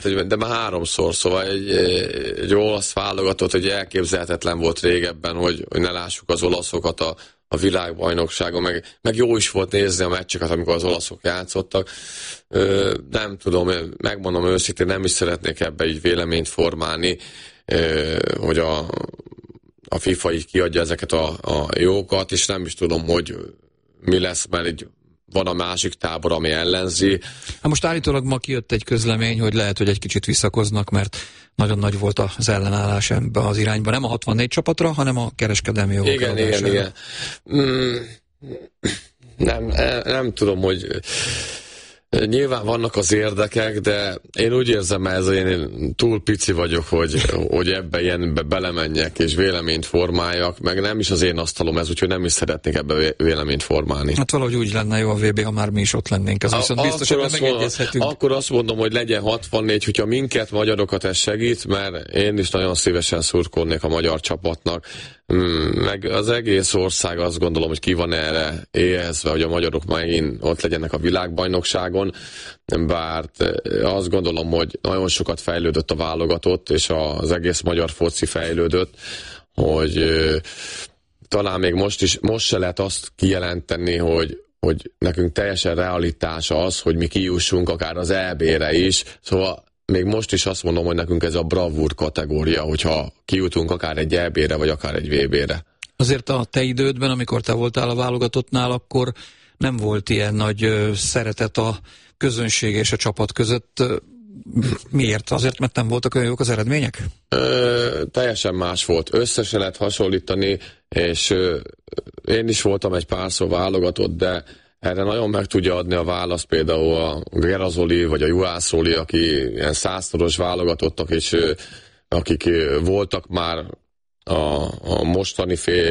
de már 3-szor, szóval egy olasz válogatott, hogy elképzelhetetlen volt régebben, hogy ne lássuk az olaszokat a világbajnokságon, meg jó is volt nézni a meccseket, amikor az olaszok játszottak. Nem tudom, megmondom őszintén, nem is szeretnék ebbe így véleményt formálni, hogy a FIFA így kiadja ezeket a jókat, és nem is tudom, hogy mi lesz, mert így van a másik tábor, ami ellenzi. Hát most állítólag ma kijött egy közlemény, hogy lehet, hogy egy kicsit visszakoznak, mert nagyon nagy volt az ellenállás ebbe az irányba. Nem a 64 csapatra, hanem a kereskedelmi jogok. Igen. Nem tudom, hogy nyilván vannak az érdekek, de én úgy érzem, hogy én túl pici vagyok, hogy ilyenbe belemenjek és véleményt formáljak, meg nem is az én asztalom ez, úgyhogy nem is szeretnék ebbe véleményt formálni. Hát valahogy úgy lenne jó a VB, ha már mi is ott lennénk. Ez viszont biztos, hogy megegyezhetünk. Akkor azt mondom, hogy legyen 64, hogyha minket, magyarokat ez segít, mert én is nagyon szívesen szurkolnék a magyar csapatnak. Meg az egész ország azt gondolom, hogy ki van erre éhezve, hogy a magyarok megint ott legyenek a világbajnokságon, bár azt gondolom, hogy nagyon sokat fejlődött a válogatott, és az egész magyar foci fejlődött, hogy talán még most se lehet azt kijelenteni, hogy nekünk teljesen realitása az, hogy mi kijussunk akár az EB-re is, szóval még most is azt mondom, hogy nekünk ez a bravúr kategória, hogyha kijutunk akár egy EB-re, vagy akár egy VB-re. Azért a te idődben, amikor te voltál a válogatottnál, akkor nem volt ilyen nagy szeretet a közönség és a csapat között. Miért? Azért, mert nem voltak olyan jók az eredmények? Teljesen más volt. Összesen lehet hasonlítani, és én is voltam egy párszor válogatott, de erre nagyon meg tudja adni a választ például a Gerazoli vagy a Juhászoli, aki ilyen 100-szoros válogatottak, és akik voltak már a mostani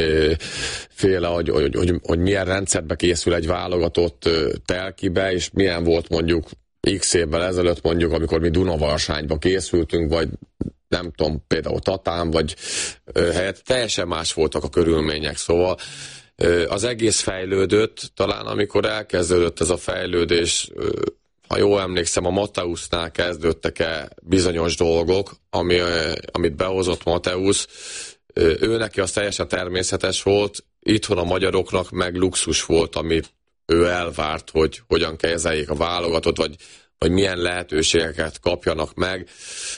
féle, hogy milyen rendszerbe készül egy válogatott telkibe, és milyen volt mondjuk x évvel ezelőtt mondjuk, amikor mi Dunavarsányba készültünk, vagy nem tudom, például Tatán, vagy helyett teljesen más voltak a körülmények, szóval az egész fejlődött, talán amikor elkezdődött ez a fejlődés, ha jól emlékszem, a Mateusznál kezdődtek bizonyos dolgok, amit behozott Mateusz, ő neki az teljesen természetes volt, itthon a magyaroknak meg luxus volt, amit ő elvárt, hogy hogyan kezeljék a válogatott, vagy milyen lehetőségeket kapjanak meg.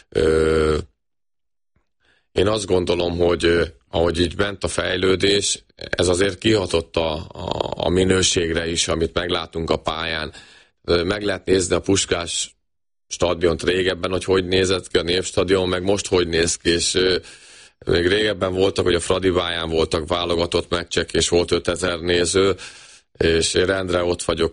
Én azt gondolom, hogy ahogy így ment a fejlődés, ez azért kihatott a minőségre is, amit meglátunk a pályán. Meg lehet nézni a Puskás stadiont régebben, hogy nézett ki a Népstadion, meg most hogy néz ki, és még régebben voltak, hogy a Fradibáján voltak válogatott meccsek, és volt 5000 néző, és én rendre ott vagyok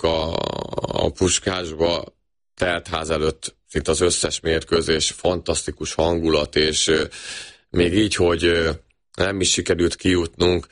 a Puskásba, teltház előtt szinte az összes mérkőzés, fantasztikus hangulat, és még így, hogy nem is sikerült kijutnunk,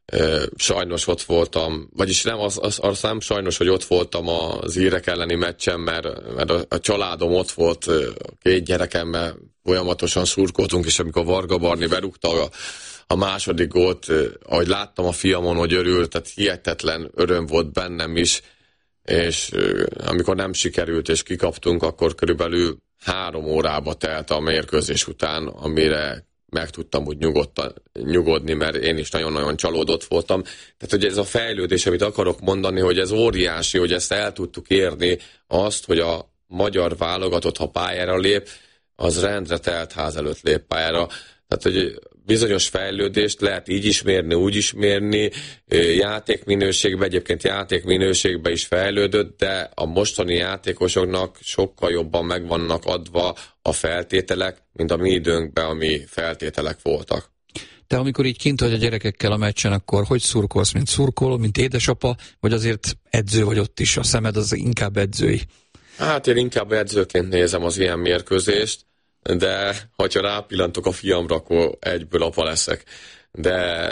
sajnos ott voltam, vagyis nem, az nem sajnos, hogy ott voltam az írek elleni meccsen, mert a családom ott volt, 2 gyerekemmel folyamatosan szurkoltunk, és amikor Varga Barni berúgta a második gólt, ahogy láttam a fiamon, hogy örült, tehát hihetetlen öröm volt bennem is, és amikor nem sikerült és kikaptunk, akkor körülbelül 3 órába telt a mérkőzés után, amire meg tudtam úgy nyugodni, mert én is nagyon-nagyon csalódott voltam. Tehát, hogy ez a fejlődés, amit akarok mondani, hogy ez óriási, hogy ezt el tudtuk érni, azt, hogy a magyar válogatott, ha pályára lép, az rendre teltház előtt lép pályára. Tehát, hogy bizonyos fejlődést lehet így is mérni, úgy is mérni, játékminőségben, egyébként játékminőségben is fejlődött, de a mostani játékosoknak sokkal jobban megvannak adva a feltételek, mint a mi időnkben, ami feltételek voltak. Te amikor így kint vagy a gyerekekkel a meccsen, akkor hogy szurkolsz, mint szurkoló, mint édesapa, vagy azért edző vagy ott is, a szemed az inkább edzői? Hát én inkább edzőként nézem az ilyen mérkőzést, de hogyha rápillantok a fiamra, akkor egyből apa leszek. De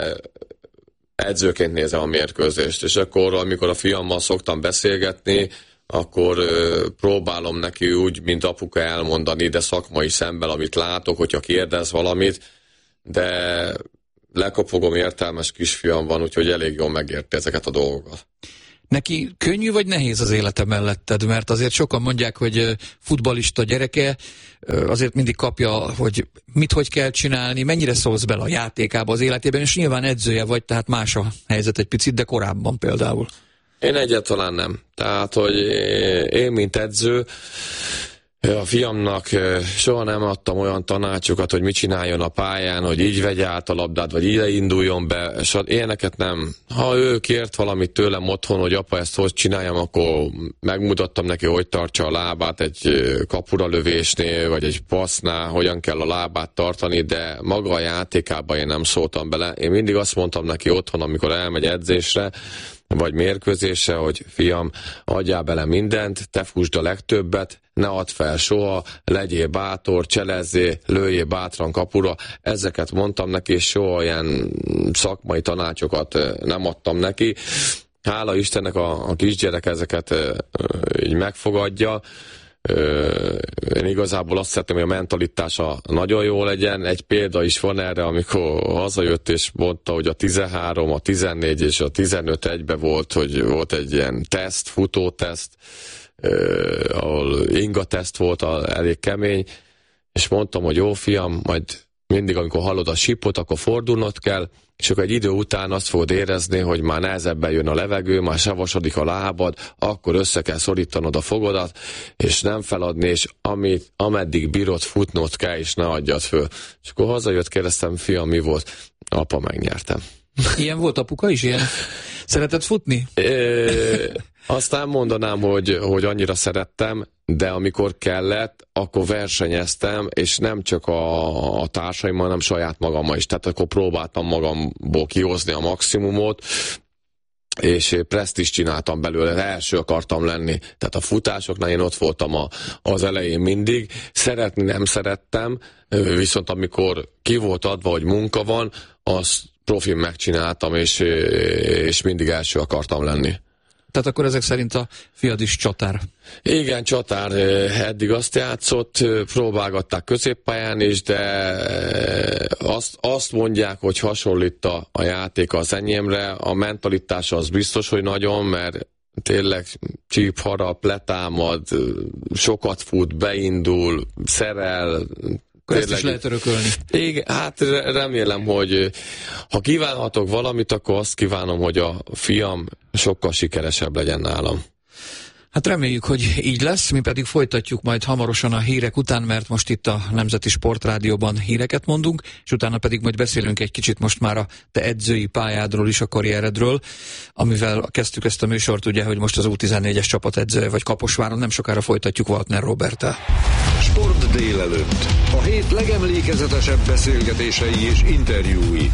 edzőként nézem a mérkőzést, és akkor, amikor a fiammal szoktam beszélgetni, akkor próbálom neki úgy, mint apuka elmondani, de szakmai szemben, amit látok, hogyha kérdez valamit, de lekopogom, értelmes kisfiam van, úgyhogy elég jól megérti ezeket a dolgokat. Neki könnyű vagy nehéz az élete melletted? Mert azért sokan mondják, hogy futballista gyereke, azért mindig kapja, hogy hogy kell csinálni, mennyire szólsz bele a játékába, az életében, és nyilván edzője vagy, tehát más a helyzet egy picit, de korábban például. Én egyáltalán nem. Tehát, hogy én, mint edző, a fiamnak soha nem adtam olyan tanácsokat, hogy mit csináljon a pályán, hogy így vegye át a labdát, vagy ide induljon be, és ilyeneket nem. Ha ő kért valamit tőlem otthon, hogy apa, ezt hogy csináljam, akkor megmutattam neki, hogy tartsa a lábát egy kapura lövésnél, vagy egy passznál, hogyan kell a lábát tartani, de maga a játékában én nem szóltam bele. Én mindig azt mondtam neki otthon, amikor elmegy edzésre, vagy mérkőzésre, hogy fiam, adjál bele mindent, te fusd a legtöbbet, ne add fel soha, legyél bátor, cselezzél, lőjél bátran kapura. Ezeket mondtam neki, és soha ilyen szakmai tanácsokat nem adtam neki. Hála Istennek a kisgyerek ezeket így megfogadja. Én igazából azt szeretném, hogy a mentalitása nagyon jó legyen. Egy példa is van erre, amikor hazajött és mondta, hogy a 13, a 14 és a 15 egybe volt, hogy volt egy ilyen teszt, futóteszt, ahol ingateszt volt, elég kemény, és mondtam, hogy jó fiam, majd mindig, amikor hallod a sípot, akkor fordulnod kell, és akkor egy idő után azt fogod érezni, hogy már nehezebben jön a levegő, már savasodik a lábad, akkor össze kell szorítanod a fogodat, és nem feladni, és ameddig bírod, futnod kell, és ne adjad föl. És akkor hazajött, kérdeztem, fiam, mi volt? Apa, megnyertem. Ilyen volt apuka is, ilyen? Szeretett futni? Azt nem mondanám, hogy annyira szerettem, de amikor kellett, akkor versenyeztem, és nem csak a társaimmal, hanem saját magammal is. Tehát akkor próbáltam magamból kihozni a maximumot, és presztízs csináltam belőle, első akartam lenni. Tehát a futásoknál én ott voltam az elején mindig. Szeretni nem szerettem, viszont amikor ki volt adva, hogy munka van, azt profin megcsináltam, és mindig első akartam lenni. Tehát akkor ezek szerint a fiad is csatár. Igen, csatár. Eddig azt játszott, próbálgatták középpályán is, de azt mondják, hogy hasonlít a játék az enyémre. A mentalitása az biztos, hogy nagyon, mert tényleg csíp, harap, letámad, sokat fut, beindul, szerel. Ezt is lehet örökölni. Igen, hát remélem, hogy ha kívánhatok valamit, akkor azt kívánom, hogy a fiam sokkal sikeresebb legyen nálam. Hát reméljük, hogy így lesz, mi pedig folytatjuk majd hamarosan a hírek után, mert most itt a Nemzeti Sportrádióban híreket mondunk, és utána pedig majd beszélünk egy kicsit most már a te edzői pályádról is, a karrieredről, amivel kezdtük ezt a műsort, ugye, hogy most az U14-es csapat edzője vagy Kaposváron, nem sokára folytatjuk Waltner Roberttel. Sport délelőtt. A hét legemlékezetesebb beszélgetései és interjúi.